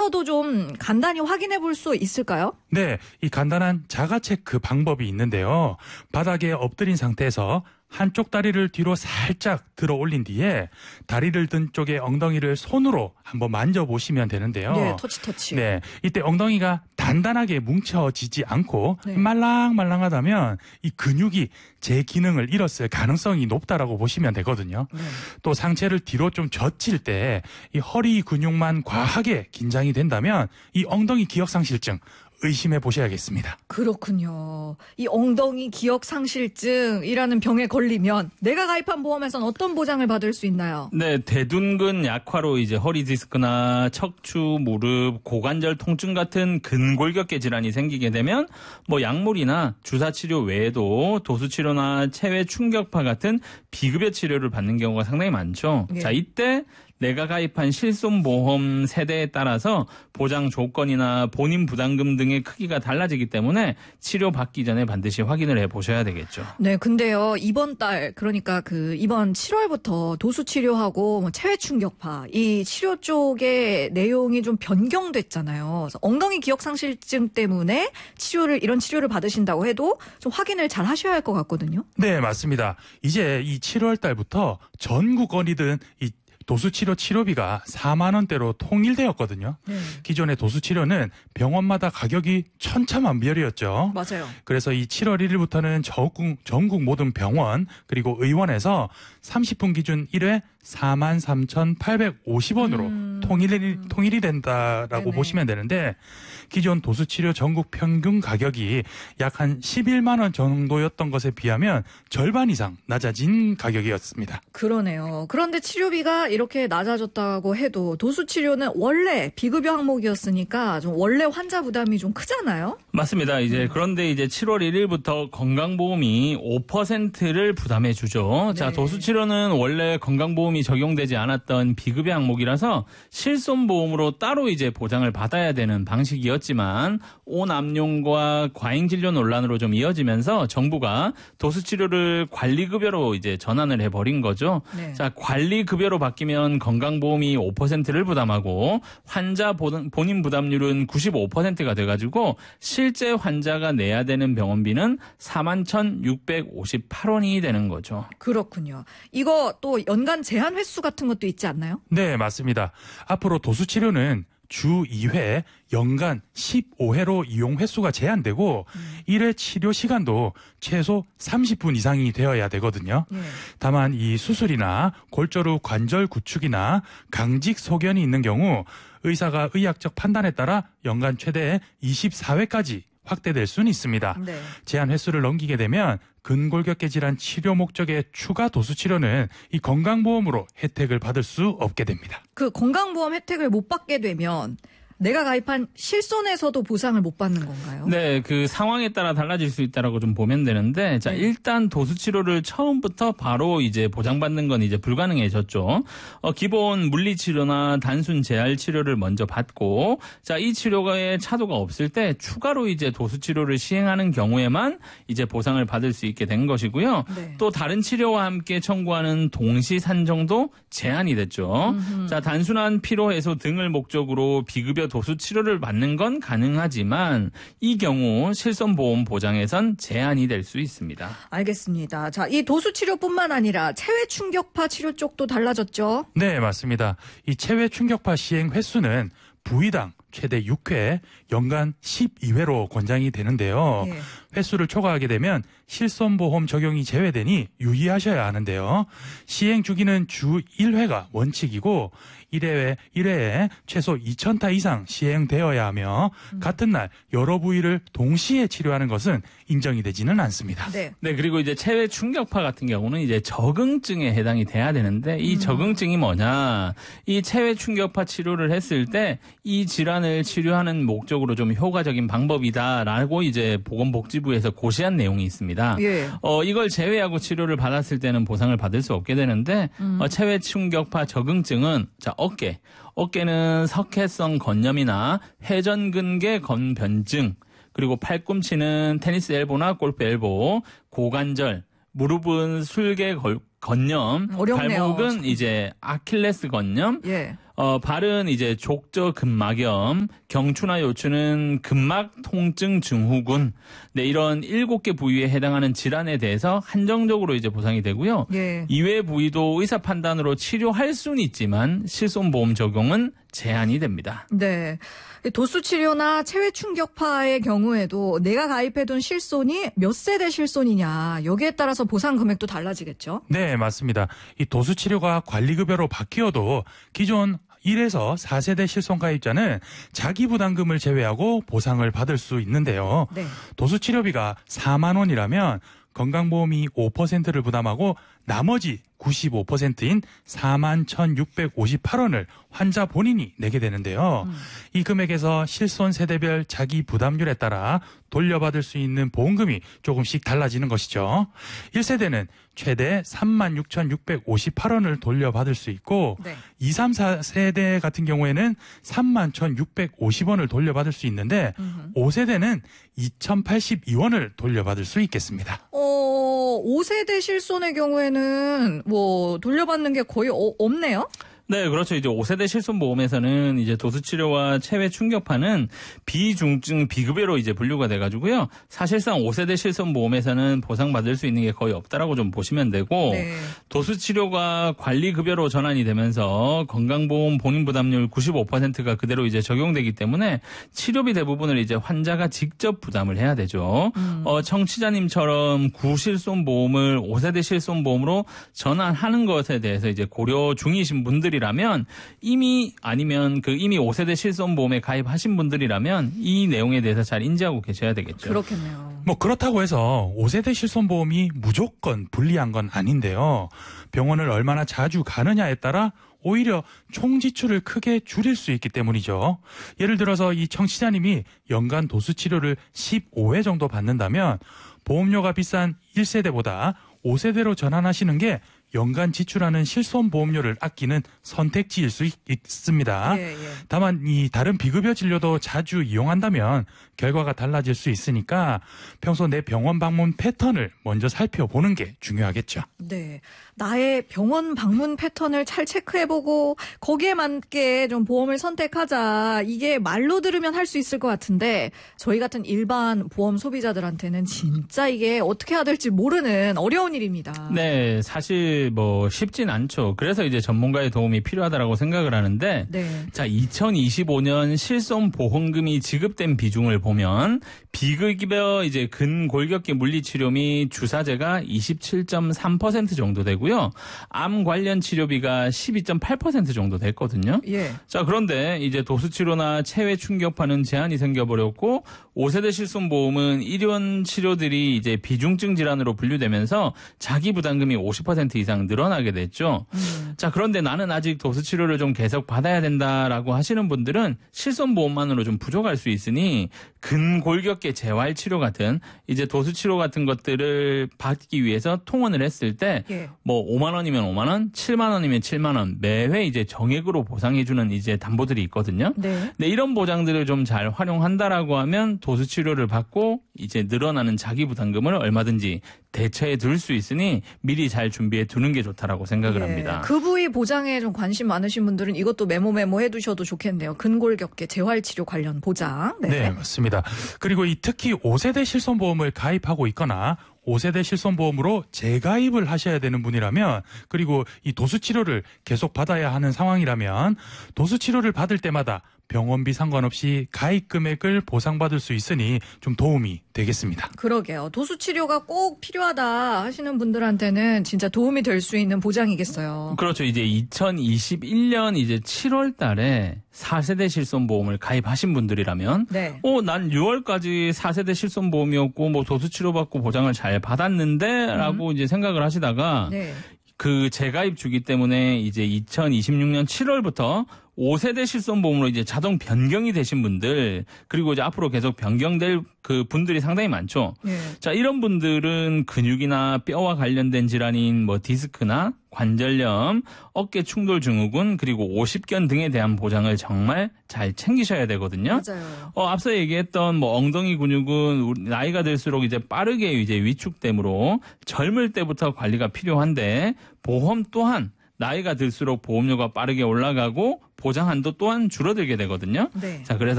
집에서도 좀 간단히 확인해 볼 수 있을까요? 네, 이 간단한 자가 체크 방법이 있는데요. 바닥에 엎드린 상태에서 한쪽 다리를 뒤로 살짝 들어 올린 뒤에 다리를 든 쪽에 엉덩이를 손으로 한번 만져보시면 되는데요. 네, 터치. 네, 이때 엉덩이가 단단하게 뭉쳐지지 않고 네. 말랑말랑하다면 이 근육이 제 기능을 잃었을 가능성이 높다라고 보시면 되거든요. 네. 또 상체를 뒤로 좀 젖힐 때 이 허리 근육만 과하게 긴장이 된다면 이 엉덩이 기억상실증 의심해 보셔야겠습니다. 그렇군요. 이 엉덩이 기억 상실증이라는 병에 걸리면 내가 가입한 보험에선 어떤 보장을 받을 수 있나요? 네, 대둔근 약화로 이제 허리 디스크나 척추, 무릎, 고관절 통증 같은 근골격계 질환이 생기게 되면 뭐 약물이나 주사 치료 외에도 도수 치료나 체외 충격파 같은 비급여 치료를 받는 경우가 상당히 많죠. 네. 자, 이때 내가 가입한 실손보험 세대에 따라서 보장 조건이나 본인 부담금 등의 크기가 달라지기 때문에 치료받기 전에 반드시 확인을 해보셔야 되겠죠. 네, 근데요, 이번 달, 그러니까 이번 7월부터 도수 치료하고 뭐 체외 충격파, 이 치료 쪽의 내용이 좀 변경됐잖아요. 그래서 엉덩이 기억 상실증 때문에 이런 치료를 받으신다고 해도 좀 확인을 잘 하셔야 할 것 같거든요. 네, 맞습니다. 이제 이 7월 달부터 전국 어디든 이 도수치료 치료비가 4만 원대로 통일되었거든요. 네. 기존의 도수치료는 병원마다 가격이 천차만별이었죠. 맞아요. 그래서 이 7월 1일부터는 전국 모든 병원 그리고 의원에서 30분 기준 1회 43,850원으로 통일이 된다라고 네네. 보시면 되는데 기존 도수치료 전국 평균 가격이 약 한 11만 원 정도였던 것에 비하면 절반 이상 낮아진 가격이었습니다. 그러네요. 그런데 치료비가 이렇게 낮아졌다고 해도 도수 치료는 원래 비급여 항목이었으니까 좀 원래 환자 부담이 좀 크잖아요. 맞습니다. 그런데 7월 1일부터 건강보험이 5%를 부담해 주죠. 자, 네. 도수치료는 원래 건강보험이 적용되지 않았던 비급여 항목이라서 실손보험으로 따로 보장을 받아야 되는 방식이었지만 오남용과 과잉진료 논란으로 좀 이어지면서 정부가 도수치료를 관리급여로 전환을 해버린 거죠. 네. 자, 관리급여로 바뀌면 건강보험이 5%를 부담하고 환자 본인 부담률은 95%가 돼가지고 실제 환자가 내야 되는 병원비는 41,658원이 되는 거죠. 그렇군요. 이거 또 연간 제한 횟수 같은 것도 있지 않나요? 네, 맞습니다. 앞으로 도수치료는 주 2회, 연간 15회로 이용 횟수가 제한되고 1회 치료 시간도 최소 30분 이상이 되어야 되거든요. 네. 다만 이 수술이나 골절 후 관절 구축이나 강직 소견이 있는 경우 의사가 의학적 판단에 따라 연간 최대 24회까지 확대될 수는 있습니다. 네. 제한 횟수를 넘기게 되면 근골격계 질환 치료 목적의 추가 도수 치료는 이 건강보험으로 혜택을 받을 수 없게 됩니다. 그 건강보험 혜택을 못 받게 되면 내가 가입한 실손에서도 보상을 못 받는 건가요? 네, 그 상황에 따라 달라질 수 있다라고 좀 보면 되는데, 자, 일단 도수치료를 처음부터 바로 보장받는 건 불가능해졌죠. 기본 물리치료나 단순 재활 치료를 먼저 받고, 자, 이 치료가의 차도가 없을 때 추가로 도수치료를 시행하는 경우에만 보상을 받을 수 있게 된 것이고요. 네. 또 다른 치료와 함께 청구하는 동시 산정도 제한이 됐죠. 자, 단순한 피로 해소 등을 목적으로 비급여 도수 치료를 받는 건 가능하지만 이 경우 실손보험 보장에선 제한이 될 수 있습니다. 알겠습니다. 자, 이 도수 치료뿐만 아니라 체외 충격파 치료 쪽도 달라졌죠? 네, 맞습니다. 이 체외 충격파 시행 횟수는 부위당 최대 6회, 연간 12회로 권장이 되는데요. 예. 횟수를 초과하게 되면 실손보험 적용이 제외되니 유의하셔야 하는데요. 시행 주기는 주 1회가 원칙이고 1회에 최소 2,000타 이상 시행되어야 하며 같은 날 여러 부위를 동시에 치료하는 것은 인정이 되지는 않습니다. 네. 네, 그리고 체외 충격파 같은 경우는 적응증에 해당이 돼야 되는데 이 적응증이 뭐냐? 이 체외 충격파 치료를 했을 때 이 질환을 치료하는 목적으로 좀 효과적인 방법이다라고 보건복지부에서 고시한 내용이 있습니다. 예. 이걸 제외하고 치료를 받았을 때는 보상을 받을 수 없게 되는데 체외 충격파 적응증은 자, 어깨는 석회성 건염이나 회전근개 건변증, 그리고 팔꿈치는 테니스 엘보나 골프 엘보, 고관절, 무릎은 술개 건염, 어렵네요. 발목은 아킬레스 건염, 예. 발은 이제 족저 근막염, 경추나 요추는 근막 통증 증후군. 네, 이런 7개 부위에 해당하는 질환에 대해서 한정적으로 이제 보상이 되고요. 예. 이외 부위도 의사 판단으로 치료할 수는 있지만 실손보험 적용은 제한이 됩니다. 네. 도수 치료나 체외 충격파의 경우에도 내가 가입해둔 실손이 몇 세대 실손이냐 여기에 따라서 보상 금액도 달라지겠죠? 네, 맞습니다. 이 도수 치료가 관리급여로 바뀌어도 기존 1에서 4세대 실손 가입자는 자기 부담금을 제외하고 보상을 받을 수 있는데요. 네. 도수 치료비가 4만 원이라면 건강보험이 5%를 부담하고 나머지 95%인 4만 1,658원을 환자 본인이 내게 되는데요. 이 금액에서 실손 세대별 자기 부담률에 따라 돌려받을 수 있는 보험금이 조금씩 달라지는 것이죠. 1세대는 최대 3만 6,658원을 돌려받을 수 있고 네. 2, 3, 4세대 같은 경우에는 3만 1,650원을 돌려받을 수 있는데 5세대는 2,082원을 돌려받을 수 있겠습니다. 5세대 실손의 경우에는 뭐 돌려받는 게 거의 없네요? 네, 그렇죠. 이제 5세대 실손보험에서는 이제 도수치료와 체외 충격파는 비중증 비급여로 이제 분류가 돼가지고요. 사실상 5세대 실손보험에서는 보상받을 수 있는 게 거의 없다라고 좀 보시면 되고, 네. 도수치료가 관리급여로 전환이 되면서 건강보험 본인부담률 95%가 그대로 이제 적용되기 때문에 치료비 대부분을 이제 환자가 직접 부담을 해야 되죠. 청취자님처럼 구실손보험을 5세대 실손보험으로 전환하는 것에 대해서 이제 고려 중이신 분들이 라면 이미 5세대 실손보험에 가입하신 분들이라면 이 내용에 대해서 잘 인지하고 계셔야 되겠죠. 그렇겠네요. 뭐 그렇다고 해서 5세대 실손보험이 무조건 불리한 건 아닌데요. 병원을 얼마나 자주 가느냐에 따라 오히려 총 지출을 크게 줄일 수 있기 때문이죠. 예를 들어서 이 청취자님이 연간 도수치료를 15회 정도 받는다면 보험료가 비싼 1세대보다 5세대로 전환하시는 게 연간 지출하는 실손보험료를 아끼는 선택지일 수 있습니다. 예, 예. 다만 이 다른 비급여 진료도 자주 이용한다면 결과가 달라질 수 있으니까 평소 내 병원 방문 패턴을 먼저 살펴보는 게 중요하겠죠. 네. 나의 병원 방문 패턴을 잘 체크해보고 거기에 맞게 좀 보험을 선택하자. 이게 말로 들으면 할 수 있을 것 같은데 저희 같은 일반 보험 소비자들한테는 진짜 이게 어떻게 해야 될지 모르는 어려운 일입니다. 네, 사실 뭐 쉽진 않죠. 그래서 이제 전문가의 도움이 필요하다라고 생각을 하는데, 네. 자, 2025년 실손보험금이 지급된 비중을 보면 비급여 이제 근골격계 물리치료 및 주사제가 27.3% 정도 되고요. 암 관련 치료비가 12.8% 정도 됐거든요. 예. 자, 그런데 이제 도수치료나 체외 충격파는 제한이 생겨버렸고 5세대 실손보험은 일원 치료들이 이제 비중증 질환으로 분류되면서 자기 부담금이 50% 이상 늘어나게 됐죠. 자, 그런데 나는 아직 도수치료를 좀 계속 받아야 된다라고 하시는 분들은 실손보험만으로 좀 부족할 수 있으니 근골격계 재활치료 같은 이제 도수치료 같은 것들을 받기 위해서 통원을 했을 때 뭐 5만 원이면 5만 원, 7만 원이면 7만 원 매회 이제 정액으로 보상해주는 이제 담보들이 있거든요. 네. 네, 이런 보장들을 좀 잘 활용한다라고 하면 도수치료를 받고 이제 늘어나는 자기 부담금을 얼마든지 대처해 둘 수 있으니 미리 잘 준비해 두는 게 좋다라고 생각을 합니다. 그 부위 보장에 좀 관심 많으신 분들은 이것도 메모 해두셔도 좋겠네요. 근골격계 재활치료 관련 보장. 네, 맞습니다. 그리고 특히 5세대 실손보험을 가입하고 있거나 5세대 실손보험으로 재가입을 하셔야 되는 분이라면, 그리고 이 도수치료를 계속 받아야 하는 상황이라면 도수치료를 받을 때마다 병원비 상관없이 가입 금액을 보상받을 수 있으니 좀 도움이 되겠습니다. 그러게요. 도수치료가 꼭 필요하다 하시는 분들한테는 진짜 도움이 될 수 있는 보장이겠어요. 그렇죠. 이제 2021년 이제 7월 달에 4세대 실손보험을 가입하신 분들이라면 네. 난 6월까지 4세대 실손보험이었고 뭐 도수치료받고 보장을 잘 받았는데라고 이제 생각을 하시다가 네. 그 재가입 주기 때문에 이제 2026년 7월부터 5세대 실손보험으로 이제 자동 변경이 되신 분들, 그리고 이제 앞으로 계속 변경될 그 분들이 상당히 많죠. 네. 자, 이런 분들은 근육이나 뼈와 관련된 질환인 뭐 디스크나 관절염, 어깨 충돌 증후군, 그리고 오십견 등에 대한 보장을 정말 잘 챙기셔야 되거든요. 맞아요. 앞서 얘기했던 뭐 엉덩이 근육은 나이가 들수록 이제 빠르게 이제 위축되므로 젊을 때부터 관리가 필요한데 보험 또한 나이가 들수록 보험료가 빠르게 올라가고 보장 한도 또한 줄어들게 되거든요. 네. 자, 그래서